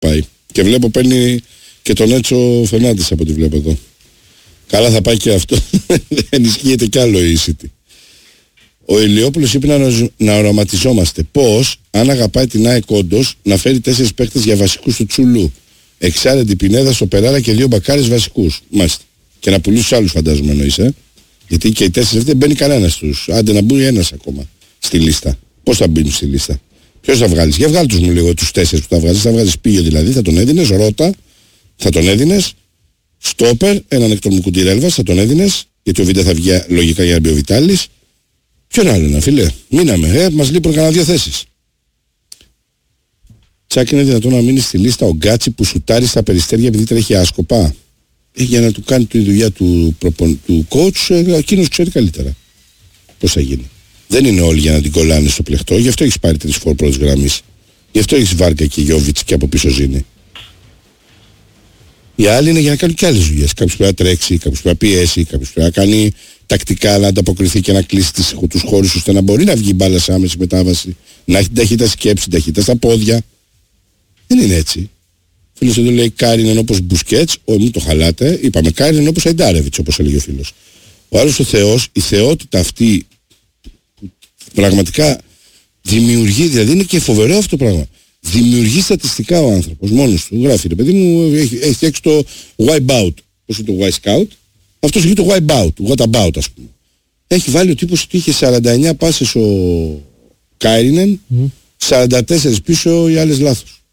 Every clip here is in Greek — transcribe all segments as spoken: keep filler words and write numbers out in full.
πάει. Και βλέπω παίρνει και τον Έτσο Φερνάντες από ό,τι βλέπω εδώ. Καλά θα πάει και αυτό. Ενισχύεται κι άλλο η City. Ο Ηλιόπουλος είπε να, να οραματιζόμαστε πώς, αν αγαπάει την ΑΕΚ όντως, να φέρει τέσσερις παίκτες για βασικούς του Τσουλού. Εξάρεντη Πινέδα, στο Περάρα και δύο μπακάρες βασικούς. Μάλιστα. Και να πουλήσει τους άλλους, φαντάζομαι εννοείς, ε. Γιατί και οι τέσσερις αυτοί δεν μπαίνει κανένας τους. Άντε να μπουν ένας ακόμα στη λίστα. Πώς θα μπουν στη λίστα? Ποιος θα βγάλεις? Για βγάλει τους μου λίγο τους τέσσερις που θα βγάλεις. Θα βγάλεις Πίγιο δηλαδή, θα τον έδινες. Ρώτα, θα τον έδινες. Στόπερ, έναν εκ των Μουκουντιρέλβας, θα τον έδινες. Γιατί ο Βίντα θα βγει λογικά για να μπει ο Βιτάλης. Ποιον άλλο να φίλε? Μείναμε, ε, μας λείπουν κανένα δύο θέσεις. Τσάκ, είναι δυνατόν να μείνει στη λίστα ο Γκάτσι που σουτάρει στα Περιστέρια επειδή τρέχει άσκοπα? Ε, για να του κάνει τη δουλειά του, προπον, του coach, ε, εκείνος ξέρει καλύτερα πώς θα γίνει. Δεν είναι όλοι για να την κολλάνε στο πλεχτό, γι' αυτό έχεις πάρει τρεις φορ πρώτης γραμμής. Γι' αυτό έχεις Βάρκα και Γιόβιτς και από πίσω Ζήνη. Οι άλλοι είναι για να κάνουν και άλλες δουλειές. Κάποιος πρέπει να τρέξει, κάποιος πρέπει να πιέσει, κάποιος πρέπει να κάνει τακτικά να ανταποκριθεί και να κλείσει τις, τους χώρους ώστε να μπορεί να βγει μπάλα σε άμεση μετάβαση, να έχει την ταχύτητα σκέψη, την ταχύτητα στα πόδια. Δεν είναι έτσι. Φίλος εδώ λέει Κάρινεν όπως Μπουσκέτς, όχι μην το χαλάτε, είπαμε Κάρινεν όπως Αϊντάρεβιτς, όπως έλεγε ο φίλος. Ο άλλος ο Θεός, η θεότητα αυτή πραγματικά δημιουργεί, δηλαδή είναι και φοβερό αυτό το πράγμα. Δημιουργεί στατιστικά ο άνθρωπος μόνος του. Γράφει, ρε παιδί μου, έχει, έχει φτιάξει το Wipeout. Πώς είναι το Y-Scout? Αυτός έχει το Wipeout, What About ας πούμε. Έχει βάλει ο τύπος ότι είχε σαράντα εννιά πάσες ο Κάιρινεν, mm. σαράντα τέσσερα πίσω οι άλλες λάθος.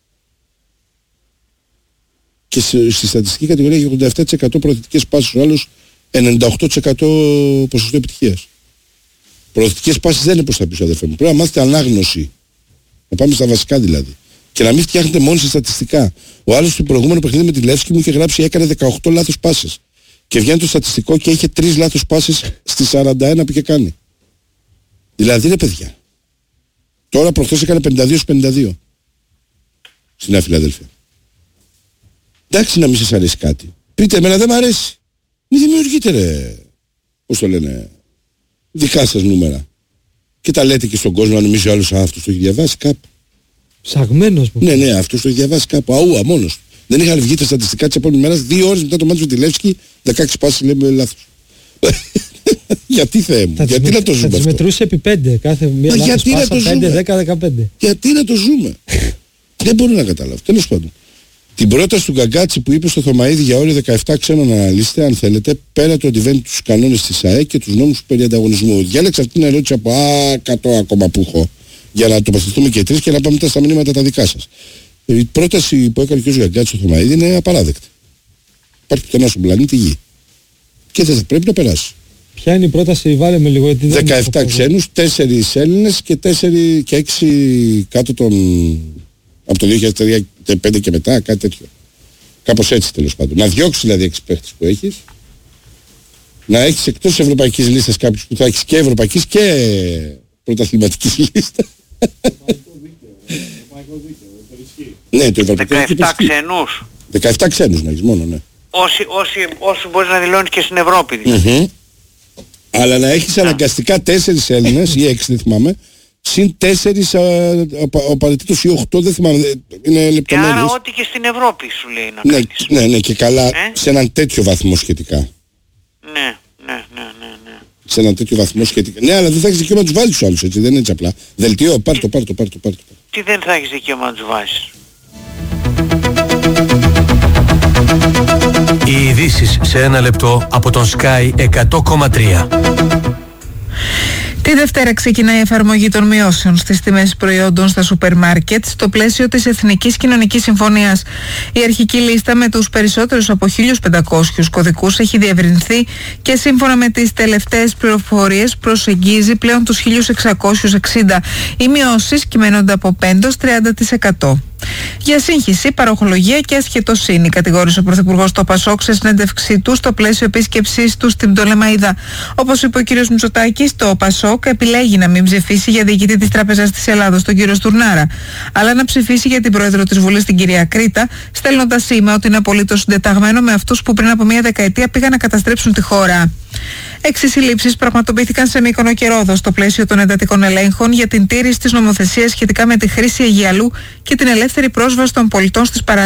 Και στη στατιστική κατηγορία έχει ογδόντα επτά τοις εκατό προωθητικές πάσες, ο άλλος ενενήντα οκτώ τοις εκατό ποσοστό επιτυχίας. Προωθητικές πάσες δεν είναι προς τα πίσω, αδερφέ μου. Πρέπει να μάθετε ανάγνωση. Να πάμε στα βασικά δηλαδή. Και να μην φτιάχνετε μόνοι σε στατιστικά. Ο άλλος του προηγούμενου παιχνίδι με τη Λεύσκη μου είχε γράψει έκανε δεκαοκτώ λάθος πάσες. Και βγαίνει το στατιστικό και είχε τρεις λάθος πάσες στις σαράντα ένα που είχε κάνει. Δηλαδή ρε παιδιά. Τώρα προχθές έκανε πενήντα δύο πενήντα δύο. Στην Νέα Φιλαδέλφια. Εντάξει να μην σας αρέσει κάτι. Πείτε εμένα δεν μ' αρέσει. Μη δημιουργείτε ρε. Πώς το λένε. Δικά σας νούμερα. Και τα λέτε και στον κόσμο να νομίζει ο άλλος αυτός το έχει διαβάσει κάπου. Ψαγμένος μου. Ναι, ναι, αυτός το έχει διαβάσει κάπου. Αούα μόνος του. Δεν είχαν βγει τα στατιστικά της επόμενης μέρας, δύο ώρες μετά το μάτι του Τιλεύσκη, δεκαέξι πάσες λέμε λάθος. Γιατί Θεέ μου, γιατί με, να το ζούμε αυτό? Θα τις μετρούσε επί πέντε, κάθε μία λάθος πάσα, πέντε, δέκα, δεκαπέντε. Γιατί να το ζούμε? Δεν μπορώ να καταλάβω, τέλος πάντων. Την πρόταση του Γκαγκάτσι που είπε στο Θωμαΐδη για όλοι δεκαεπτά ξένων αναλύστε, αν θέλετε, πέρα του ότι βαίνει τους κανόνες της ΑΕ και τους νόμους περί ανταγωνισμού. Διάλεξα αυτήν την ερώτηση από α, εκατό ακόμα που έχω, για να τοποθετηθούμε και τρεις και να πάμε μετά στα μηνύματα τα δικά σας. Η πρόταση που έκανε και ο Γκαγκάτσι στο Θωμαΐδη είναι απαράδεκτη. Υπάρχει πουθενά στον πλανήτη Γη. Και δεν θα πρέπει να περάσει. Ποια είναι η πρόταση, βάλε με λίγο. δεκαεπτά ξένους, τέσσερις Έλληνες και τέσσερις και έξι κάτω των. Από το δύο χιλιάδες πέντε και μετά, κάτι τέτοιο. Κάπως έτσι τέλος πάντων. Να διώξεις δηλαδή έξι παίχτες που έχεις. Να έχεις εκτός της ευρωπαϊκής λίστας κάποιους που θα έχεις και ευρωπαϊκής και πρωταθληματικής λίστα. Ναι, το ευρωπαϊκό δεκαεπτά ξένους. δεκαεπτά ξένους να έχεις μόνο, ναι. Όσοι, όσοι, όσοι μπορείς να δηλώνεις και στην Ευρώπη δηλαδή. Mm-hmm. Αλλά να έχεις αναγκαστικά τέσσερις Έλληνες ή έξι δεν θυμάμαι, συν τέσσερις απαραίτητος ή οχτώ δεν θυμάμαι, είναι λεπτομέρειες. Άρα ό,τι και στην Ευρώπη σου λέει να ναι, κάνεις. Ναι, ναι, και καλά ε? σε έναν τέτοιο βαθμό σχετικά. Ναι, ναι, ναι, ναι, ναι. Σε έναν τέτοιο βαθμό σχετικά. Ναι, αλλά δεν θα έχεις δικαίωμα να τους βάλεις τους άλλους έτσι, δεν είναι έτσι απλά. Δελτίο, πάρ' το, πάρ' το, πάρ' το, πάρ' το. Τι δεν θα έχεις δικαίωμα να τους βάζεις? Οι ειδήσεις σε ένα λεπτό από τον Sky εκατό κόμμα τρία. Τη Δευτέρα ξεκινάει η εφαρμογή των μειώσεων στις τιμές προϊόντων στα σούπερ μάρκετ στο πλαίσιο της Εθνικής Κοινωνικής Συμφωνίας. Η αρχική λίστα με τους περισσότερους από χίλιους πεντακόσιους κωδικούς έχει διευρυνθεί και σύμφωνα με τις τελευταίες πληροφορίες προσεγγίζει πλέον τους χίλιους εξακόσιους εξήντα. Οι μειώσεις κυμαίνονται από πέντε έως τριάντα τοις εκατό. Για σύγχυση, παροχολογία και ασχετοσύνη, κατηγόρησε ο Πρωθυπουργός το Πασόκ σε συνέντευξή του στο πλαίσιο επίσκεψής του στην Πτολεμαΐδα. Όπως είπε ο κ. Μητσοτάκης, το Πασόκ επιλέγει να μην ψηφίσει για διοικητή της Τράπεζας της Ελλάδος, τον κ. Στουρνάρα, αλλά να ψηφίσει για την πρόεδρο της Βουλής, την κυρία Κρήτα, στέλνοντας σήμα ότι είναι απολύτως συντεταγμένο με αυτούς που πριν από μία δεκαετία πήγαν να καταστρέψουν τη χώρα. Έξι συλλήψεις πραγματοποιήθηκαν σε Μύκονο και Ρόδο στο πλαίσιο των εντατικών ελέγχων για την τήρηση της νομοθεσίας σχετικά με τη χρήση αιγιαλού και την ελεύθερη πρόσβαση των πολιτών στις παραλίες.